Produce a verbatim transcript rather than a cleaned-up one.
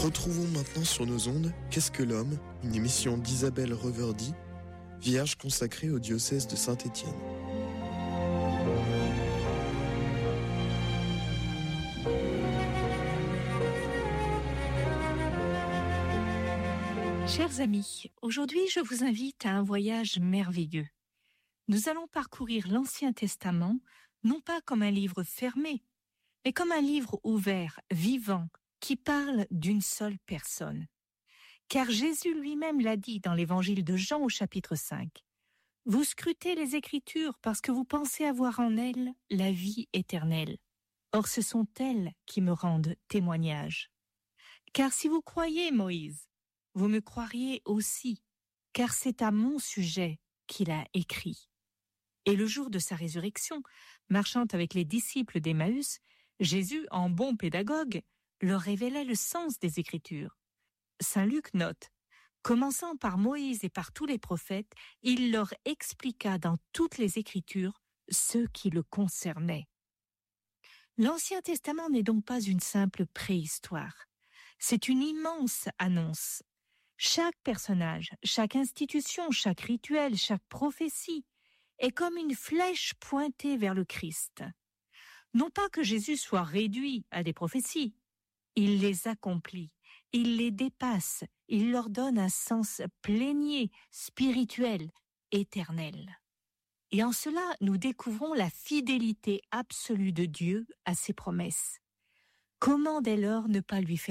Retrouvons maintenant sur nos ondes Qu'est-ce que l'homme, une émission d'Isabelle Reverdy, vierge consacrée au diocèse de Saint-Étienne. Chers amis, aujourd'hui je vous invite à un voyage merveilleux. Nous allons parcourir l'Ancien Testament, non pas comme un livre fermé, mais comme un livre ouvert, vivant, qui parle d'une seule personne. Car Jésus lui-même l'a dit dans l'évangile de Jean au chapitre cinq. Vous scrutez les Écritures parce que vous pensez avoir en elles la vie éternelle. Or ce sont elles qui me rendent témoignage. Car si vous croyez Moïse, vous me croiriez aussi, car c'est à mon sujet qu'il a écrit. Et le jour de sa résurrection, marchant avec les disciples d'Emmaüs, Jésus, en bon pédagogue, leur révélait le sens des Écritures. Saint Luc note, commençant par Moïse et par tous les prophètes, il leur expliqua dans toutes les Écritures ce qui le concernait. L'Ancien Testament n'est donc pas une simple préhistoire. C'est une immense annonce. Chaque personnage, chaque institution, chaque rituel, chaque prophétie est comme une flèche pointée vers le Christ. Non pas que Jésus soit réduit à des prophéties, il les accomplit, il les dépasse, il leur donne un sens plénier, spirituel, éternel. Et en cela, nous découvrons la fidélité absolue de Dieu à ses promesses. Comment dès lors ne pas lui faire